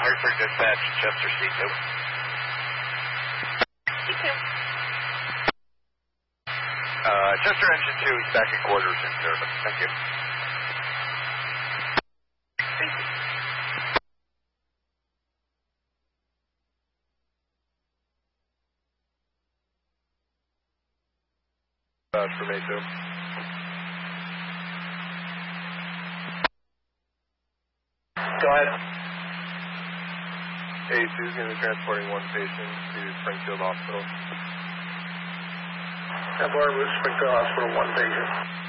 Hartford Dispatch, Chester C2. C2. Chester Engine 2 is back in quarters in service. Thank you. Thank you. For me too. Go ahead. A2 is going to be transporting one patient to Springfield Hospital. That bar was Springfield Hospital, one patient.